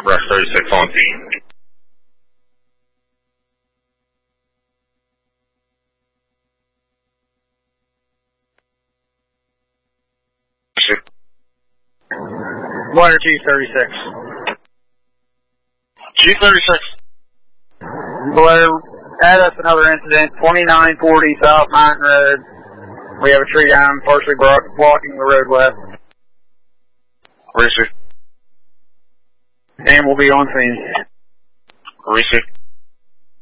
Brex 36 on scene. Wire G36. G36. Blair, add us another incident, 2940 South Mountain Road. We have a tree down, partially blocking the road left. Receive. And we'll be on scene. Receive.